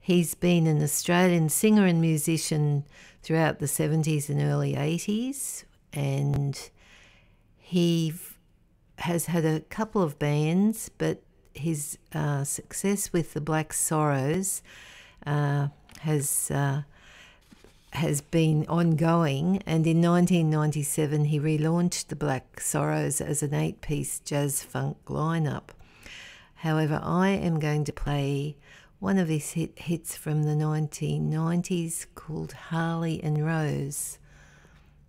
He's been an Australian singer and musician throughout the 70s and early 80s, and he has had a couple of bands, but his success with the Black Sorrows has been ongoing, and in 1997 he relaunched the Black Sorrows as an 8-piece jazz funk lineup. However, I am going to play one of his hits from the 1990s called Harley and Rose.